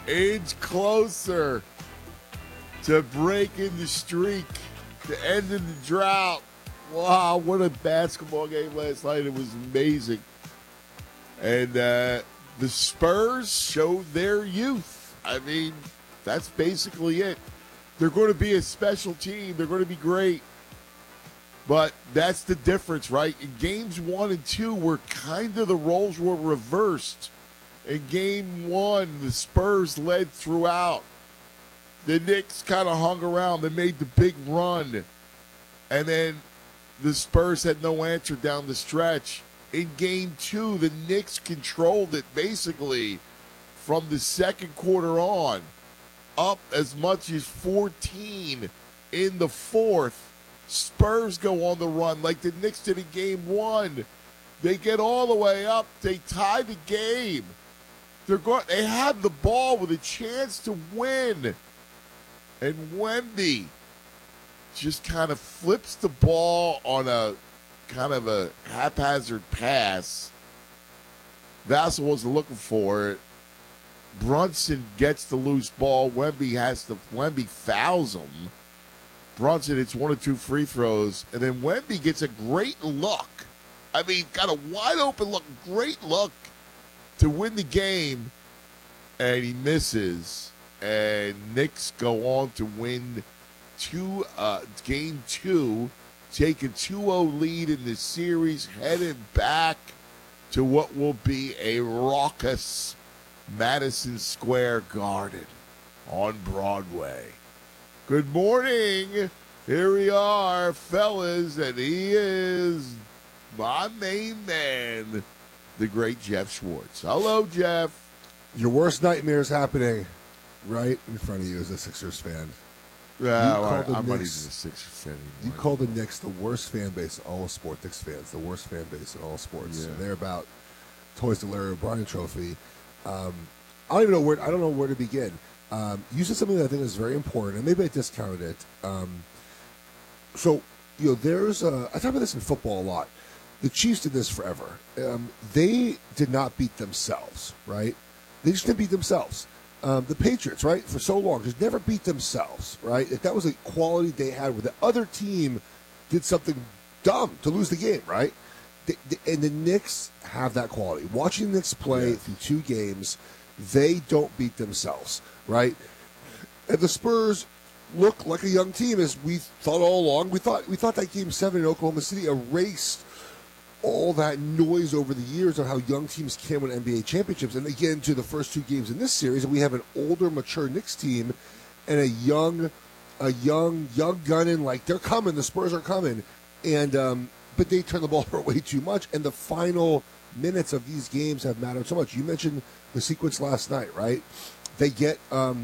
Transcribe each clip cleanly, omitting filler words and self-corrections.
inch closer to breaking the streak, to ending the drought. Wow, what a basketball game last night. It was amazing. And the Spurs showed their youth. I mean, that's basically it. They're going to be a special team. They're going to be great. But that's the difference, right? In games 1 and 2, where kind of the roles were reversed. In game 1, the Spurs led throughout. The Knicks kind of hung around. They made the big run. And then the Spurs had no answer down the stretch. In game 2, the Knicks controlled it basically from the second quarter on, up as much as 14 in the fourth. Spurs go on the run like the Knicks did in game 1. They get all the way up. They tie the game. They have the ball with a chance to win. And Wemby just kind of flips the ball on a kind of a haphazard pass. Vassell wasn't looking for it. Brunson gets the loose ball. Wemby fouls him. Brunson hits 1 or 2 free throws, and then Wemby gets a great look. I mean, got a wide open look, great look to win the game, and he misses. And Knicks go on to win game 2, take a 2-0 lead in the series, headed back to what will be a raucous Madison Square Garden on Broadway. Good morning. Here we are, fellas, and he is my main man, the great Jeff Schwartz. Hello, Jeff. Your worst nightmare is happening right in front of you as a Sixers fan. I'm not even a Sixers fan anymore. You call the Knicks the worst fan base in all of sports. Knicks fans, the worst fan base in all of sports. Yeah. They're about toys to Larry O'Brien trophy. I don't know where to begin. You said something that I think is very important, and maybe I discounted it. There's I talk about this in football a lot. The Chiefs did this forever. They did not beat themselves, right? They just didn't beat themselves. The Patriots, right, for so long, just never beat themselves, right? That was a quality they had where the other team did something dumb to lose the game, right? And the Knicks have that quality. Watching the Knicks play through 2 games, they don't beat themselves, right? And the Spurs look like a young team, as we thought all along. We thought that Game 7 in Oklahoma City erased all that noise over the years of how young teams can win NBA championships. And again, to the first 2 games in this series, and we have an older, mature Knicks team and a young gunning, like they're coming. The Spurs are coming, and but they turn the ball over way too much. And the final minutes of these games have mattered so much. You mentioned the sequence last night, right? They get a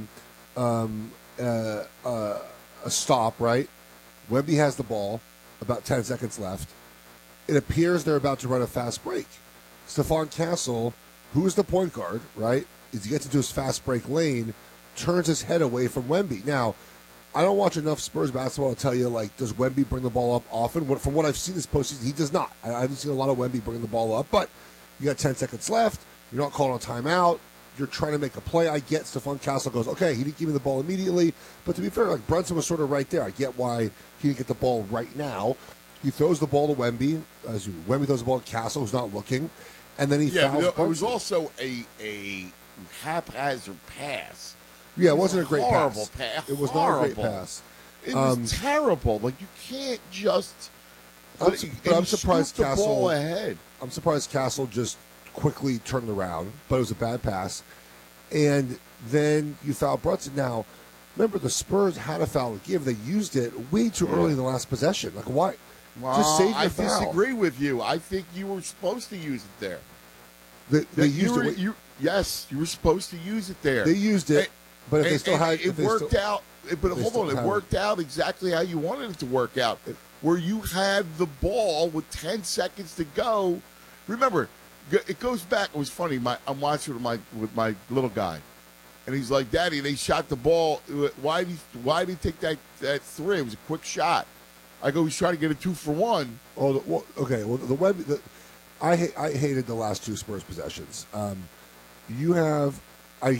stop, right? Wemby has the ball, about 10 seconds left. It appears they're about to run a fast break. Stephon Castle, who is the point guard, right, as he gets into his fast break lane, turns his head away from Wemby. Now, I don't watch enough Spurs basketball to tell you, like, does Wemby bring the ball up often? From what I've seen this postseason, he does not. I haven't seen a lot of Wemby bringing the ball up, but you got 10 seconds left. You're not calling a timeout. You're trying to make a play. I get Stephon Castle goes, okay, he didn't give me the ball immediately. But to be fair, like, Brunson was sort of right there. I get why he didn't get the ball right now. He throws the ball to Wemby. Wemby throws the ball to Castle, who's not looking. And then he fouls Brunson. It was also a haphazard pass. Yeah, it wasn't a great horrible pass. pass. It was not a great pass. It was terrible. Like, you can't just. I'm surprised the Castle. Ball ahead. I'm surprised Castle just quickly turned around, but it was a bad pass. And then you foul Brunson. Now, remember, the Spurs had a foul to give. They used it way too early in the last possession. Like, why? Well, just save your foul. I disagree with you. I think you were supposed to use it there. They used it. Yes, you were supposed to use it there. They used it, but if they still had it worked out. But hold on, it worked out exactly how you wanted it to work out. Where you had the ball with 10 seconds to go. Remember, it goes back. It was funny. I'm watching with my little guy, and he's like, "Daddy, they shot the ball. Why did he take that 3? It was a quick shot." I go, "He's trying to get a 2-for-1." Oh, okay. Well, I hated the last 2 Spurs possessions. You have